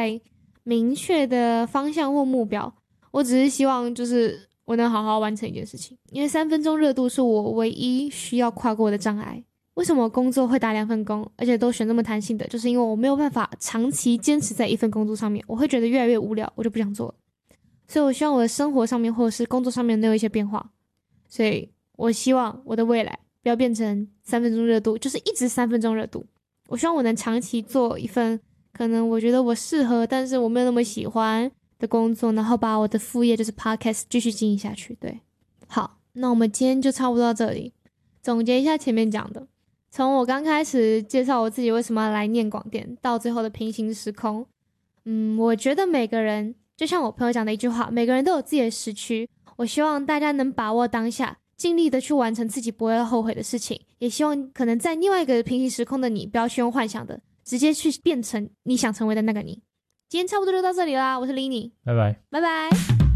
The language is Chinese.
太明确的方向或目标，我只是希望就是我能好好完成一件事情，因为3分钟热度是我唯一需要跨过的障碍。为什么工作会打2份工，而且都选这么弹性的，就是因为我没有办法长期坚持在一份工作上面，我会觉得越来越无聊，我就不想做了。所以我希望我的生活上面或者是工作上面能有一些变化，所以我希望我的未来不要变成3分钟热度，就是一直3分钟热度。我希望我能长期做一份可能我觉得我适合但是我没有那么喜欢的工作，然后把我的副业就是 podcast 继续经营下去。对，好，那我们今天就差不多到这里。总结一下前面讲的，从我刚开始介绍我自己为什么要来念广电，到最后的平行时空，我觉得每个人就像我朋友讲的一句话，每个人都有自己的时区。我希望大家能把握当下，尽力的去完成自己不会后悔的事情，也希望可能在另外一个平行时空的你，不要去用幻想的，直接去变成你想成为的那个你。今天差不多就到这里啦，我是 Lini， 拜拜。 拜拜。